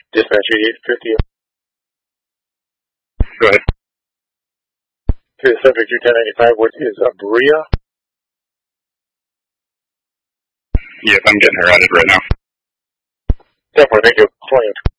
Dispatch 8850. Go ahead. To the subject 21095, what is Bria? Yes, I'm getting her added right now. 10-4, thank you. 20.